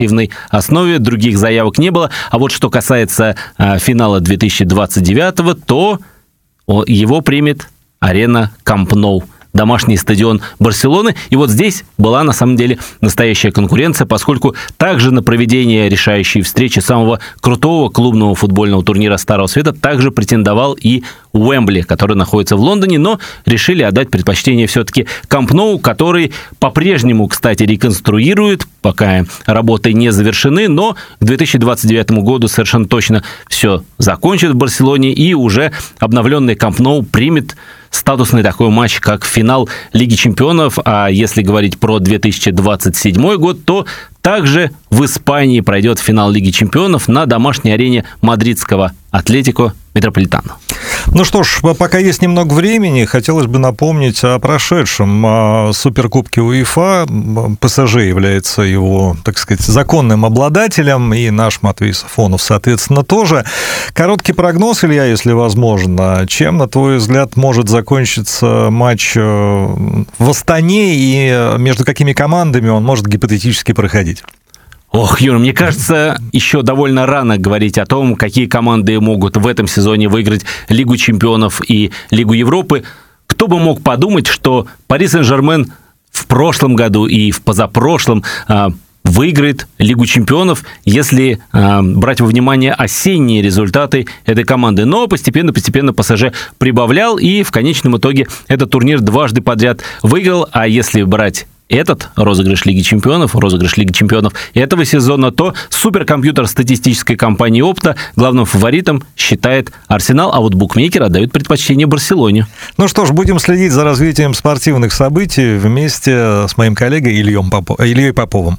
основе, других заявок не было. А вот что касается финала 2029-го, то его примет арена Камп Ноу, домашний стадион Барселоны. И вот здесь была, на самом деле, настоящая конкуренция, поскольку также на проведение решающей встречи самого крутого клубного футбольного турнира Старого Света также претендовал и Уэмбли, который находится в Лондоне, но решили отдать предпочтение все-таки Камп Ноу, который по-прежнему, кстати, реконструирует, пока работы не завершены, но к 2029 году совершенно точно все закончит в Барселоне, и уже обновленный Камп Ноу примет статусный такой матч, как финал Лиги Чемпионов. А если говорить про 2027 год, то также в Испании пройдет финал Лиги Чемпионов на домашней арене мадридского Атлетико Метрополитано. Ну что ж, пока есть немного времени, хотелось бы напомнить о прошедшем Суперкубке УЕФА. ПСЖ является его, так сказать, законным обладателем, и наш Матвей Сафонов, соответственно, тоже. Короткий прогноз, Илья, если возможно. Чем, на твой взгляд, может закончиться матч в Астане, и между какими командами он может гипотетически проходить? Ох, Юра, мне кажется, еще довольно рано говорить о том, какие команды могут в этом сезоне выиграть Лигу Чемпионов и Лигу Европы. Кто бы мог подумать, что Пари Сен-Жермен в прошлом году и в позапрошлом выиграет Лигу Чемпионов, если брать во внимание осенние результаты этой команды. Но постепенно ПСЖ прибавлял, и в конечном итоге этот турнир дважды подряд выиграл. А если брать этот розыгрыш Лиги Чемпионов этого сезона, то суперкомпьютер статистической компании Opta главным фаворитом считает Арсенал, а вот букмекеры отдают предпочтение Барселоне. Ну что ж, будем следить за развитием спортивных событий вместе с моим коллегой Ильей Поповым.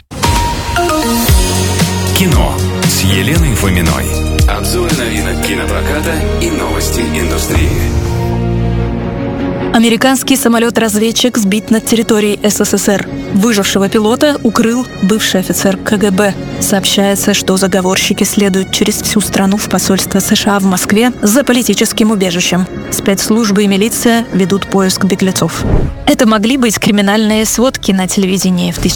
Кино с Еленой Фоминой. Обзоры новинок кинопроката и новости индустрии. Американский самолет-разведчик сбит над территорией СССР. Выжившего пилота укрыл бывший офицер КГБ. Сообщается, что заговорщики следуют через всю страну в посольство США в Москве за политическим убежищем. Спецслужбы и милиция ведут поиск беглецов. Это могли быть криминальные сводки на телевидении в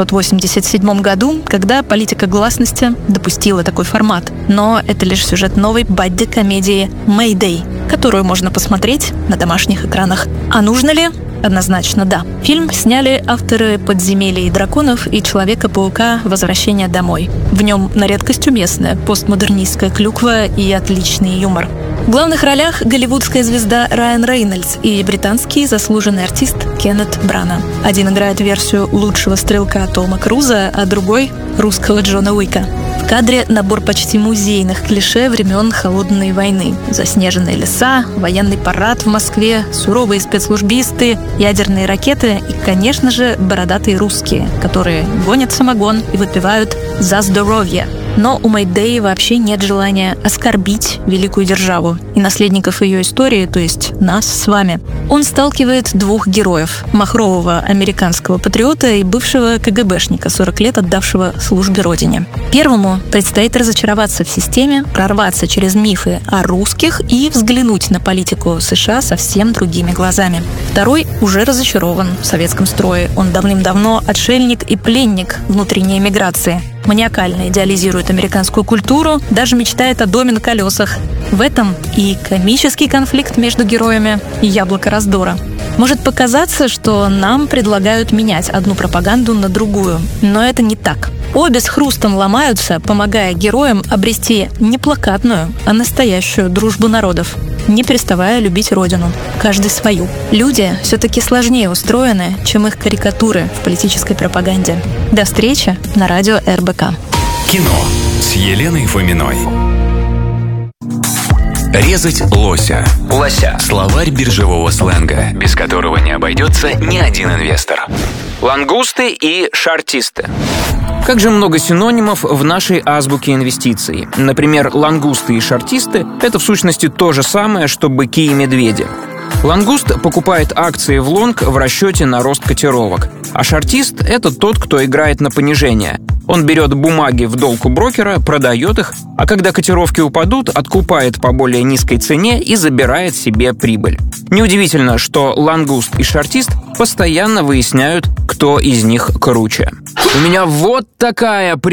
1987 году, когда политика гласности допустила такой формат. Но это лишь сюжет новой бадди-комедии «Мэйдэй», которую можно посмотреть на домашних экранах. А нужно ли? Однозначно да. Фильм сняли авторы «Подземелья и драконов» и «Человека-паука. Возвращение домой». В нем на редкость уместная постмодернистская клюква и отличный юмор. В главных ролях голливудская звезда Райан Рейнольдс и британский заслуженный артист Кеннет Брана. Один играет версию лучшего стрелка Тома Круза, а другой — русского Джона Уика. В кадре набор почти музейных клише времен Холодной войны. Заснеженные леса, военный парад в Москве, суровые спецслужбисты, ядерные ракеты и, конечно же, бородатые русские, которые гонят самогон и выпивают «за здоровье». Но у Мэйдэй вообще нет желания оскорбить великую державу и наследников ее истории, то есть нас с вами. Он сталкивает двух героев – махрового американского патриота и бывшего КГБшника, 40 лет отдавшего службе родине. Первому предстоит разочароваться в системе, прорваться через мифы о русских и взглянуть на политику США совсем другими глазами. Второй уже разочарован в советском строе. Он давным-давно отшельник и пленник внутренней эмиграции. Маниакально идеализирует американскую культуру, даже мечтает о доме на колесах. В этом и комический конфликт между героями, и яблоко раздора. Может показаться, что нам предлагают менять одну пропаганду на другую, но это не так. Обе с хрустом ломаются, помогая героям обрести не плакатную, а настоящую дружбу народов, не переставая любить родину, каждый свою. Люди все-таки сложнее устроены, чем их карикатуры в политической пропаганде. До встречи на радио РБК. Кино с Еленой Фоминой. Резать лося. Словарь биржевого сленга, без которого не обойдется ни один инвестор. Лангусты и шортисты. Как же много синонимов в нашей азбуке инвестиций. Например, лангусты и шортисты – это в сущности то же самое, что быки и медведи. Лангуст покупает акции в лонг в расчете на рост котировок, а шортист – это тот, кто играет на понижение. Он берет бумаги в долг у брокера, продает их, а когда котировки упадут, откупает по более низкой цене и забирает себе прибыль. Неудивительно, что лангуст и шортист постоянно выясняют, кто из них круче. У меня вот такая